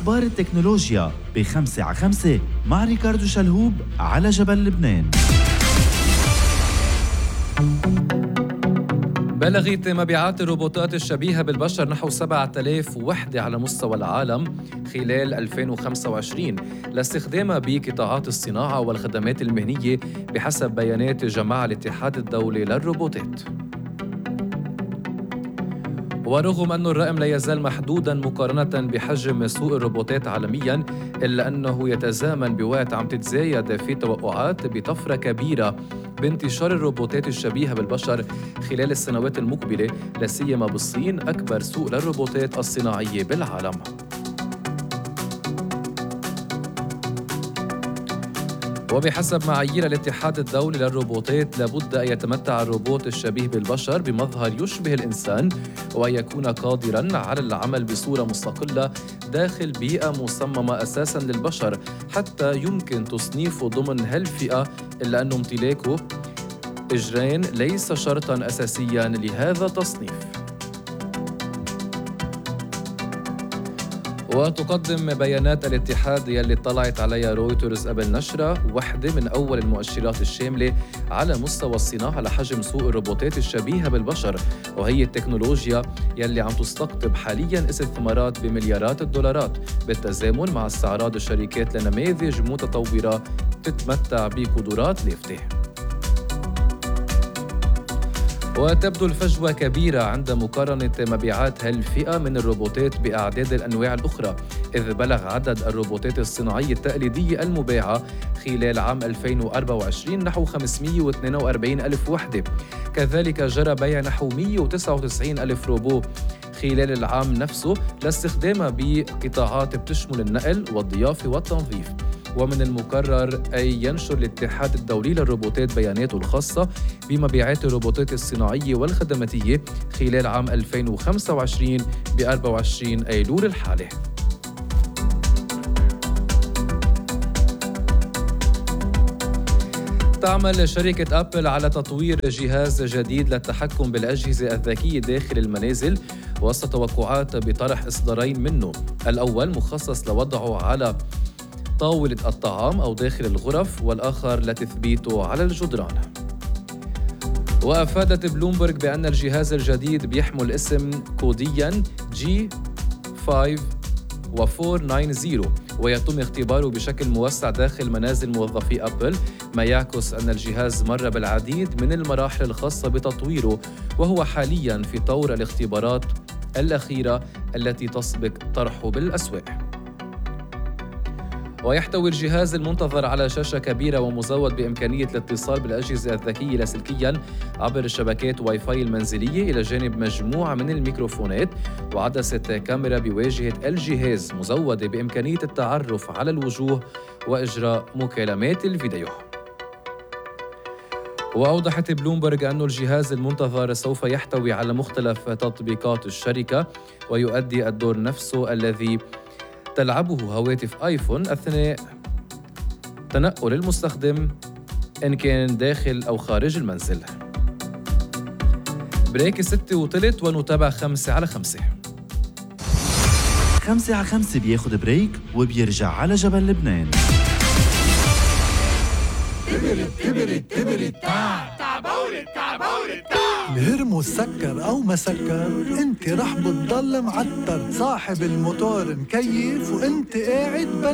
أخبار التكنولوجيا ب5 على 5 مع ريكاردو شلهوب على جبل لبنان. بلغت مبيعات الروبوتات الشبيهة بالبشر نحو 7000 وحدة على مستوى العالم خلال 2025 لاستخدامها بقطاعات الصناعة والخدمات المهنية بحسب بيانات جمع الاتحاد الدولي للروبوتات. ورغم أن الرقم لا يزال محدوداً مقارنة بحجم سوق الروبوتات عالمياً، إلا أنه يتزامن بوقت عم تتزايد في توقعات بطفرة كبيرة بانتشار الروبوتات الشبيهة بالبشر خلال السنوات المقبلة، لا سيما بالصين أكبر سوق للروبوتات الصناعية بالعالم. وبحسب معايير الاتحاد الدولي للروبوتات لابد أن يتمتع الروبوت الشبيه بالبشر بمظهر يشبه الإنسان وأن يكون قادراً على العمل بصورة مستقلة داخل بيئة مصممة أساساً للبشر حتى يمكن تصنيفه ضمن هالفئة، إلا أن امتلاكه إجرين ليس شرطاً أساسياً لهذا التصنيف. وتقدم بيانات الاتحاد يلي اطلعت عليها رويترز قبل نشرة واحدة من أول المؤشرات الشاملة على مستوى الصناعة لحجم سوق الروبوتات الشبيهة بالبشر، وهي التكنولوجيا يلي عم تستقطب حالياً استثمارات بمليارات الدولارات بالتزامن مع استعراض الشركات لنماذج متطورة تتمتع بقدرات لافتة. وتبدو الفجوة كبيرة عند مقارنة مبيعات هالفئة من الروبوتات بأعداد الأنواع الأخرى، إذ بلغ عدد الروبوتات الصناعية التقليدية المباعة خلال عام 2024 نحو 542 ألف وحدة. كذلك جرى بيع نحو 199 ألف روبو خلال العام نفسه لاستخدامها بقطاعات بتشمل النقل والضيافة والتنظيف. ومن المقرر أن ينشر الاتحاد الدولي للروبوتات بياناته الخاصة بمبيعات الروبوتات الصناعية والخدماتية خلال عام 2025 ب 24 أيلول الحالي. تعمل شركة أبل على تطوير جهاز جديد للتحكم بالأجهزة الذكية داخل المنازل، وسط توقعات بطرح إصدارين منه، الأول مخصص لوضعه على طاولة الطعام أو داخل الغرف، والآخر لتثبيته على الجدران. وأفادت بلومبرغ بأن الجهاز الجديد بيحمل اسم كودياً G5490 ويتم اختباره بشكل موسع داخل منازل موظفي أبل، ما يعكس أن الجهاز مر بالعديد من المراحل الخاصة بتطويره، وهو حالياً في طور الاختبارات الأخيرة التي تسبق طرحه بالأسواق. ويحتوي الجهاز المنتظر على شاشة كبيرة ومزود بإمكانية الاتصال بالأجهزة الذكية لاسلكياً عبر شبكات واي فاي المنزلية، إلى جانب مجموعة من الميكروفونات وعدسة كاميرا بواجهة الجهاز مزودة بإمكانية التعرف على الوجوه وإجراء مكالمات الفيديو. وأوضحت بلومبرغ أن الجهاز المنتظر سوف يحتوي على مختلف تطبيقات الشركة ويؤدي الدور نفسه الذي تلعبه هواتف آيفون أثناء تنقل المستخدم إن كان داخل أو خارج المنزل. بريك 6 وثلث ونتابع 5 على 5. 5 على 5 بياخد بريك وبيرجع على جبل لبنان. الهرموس سكر أو ما سكر، انت رح بتضل معتر، صاحب الموتور مكيف وانت قاعد بلا